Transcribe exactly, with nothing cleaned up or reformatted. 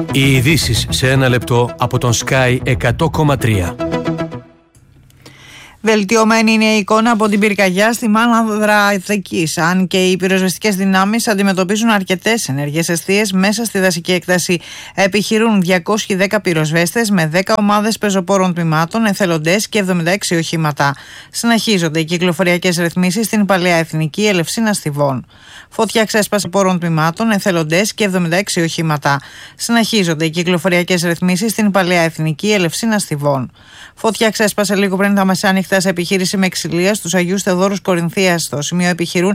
Οι ειδήσεις σε ένα λεπτό από τον Sky εκατό κόμμα τρία. Βελτιωμένη είναι η εικόνα από την πυρκαγιά στη Μάνδρα Εθεκής, αν και οι πυροσβεστικές δυνάμεις αντιμετωπίζουν αρκετές ενέργειες εστίες μέσα στη δασική έκταση. Επιχειρούν διακόσιοι δέκα πυροσβέστες με δέκα ομάδες πεζοπόρων τμήματων, εθελοντές και εβδομήντα έξι οχήματα. Συνεχίζονται οι κυκλοφοριακές ρυθμίσεις στην Παλαιά Εθνική Ελευσίνα Στιβών. Φωτιά ξέσπασε πόρων τμήματων, εθελοντές και εβδομήντα έξι οχήματα. Συνεχίζονται οι κυκλοφοριακές ρυθμίσεις στην Παλαιά Εθνική Ελευσίνα Στιβών. Φωτιά ξέσπασε λίγο πριν τα μεσάνυχτα σε επιχείρηση με ξυλία στους Αγίους Θεοδόρους Κορινθίας. Στο σημείο επιχειρούν